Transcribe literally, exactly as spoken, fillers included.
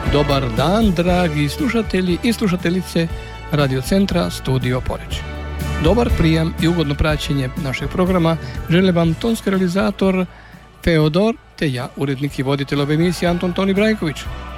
Dobar dan, dragi slušatelji i slušateljice Radio Centra Studio Poreč. Dobar prijam i ugodno praćenje našeg programa žele vam tonski realizator Feodor te ja, urednik i voditelj ove emisije Anton Toni Brajković.